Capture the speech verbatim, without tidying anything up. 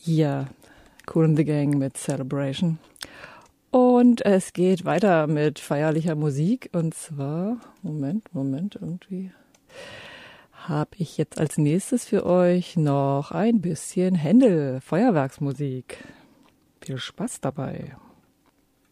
Ja, Kool and the Gang mit Celebration. Und es geht weiter mit feierlicher Musik. Und zwar, Moment, Moment, irgendwie habe ich jetzt als nächstes für euch noch ein bisschen Händel, Feuerwerksmusik. Viel Spaß dabei.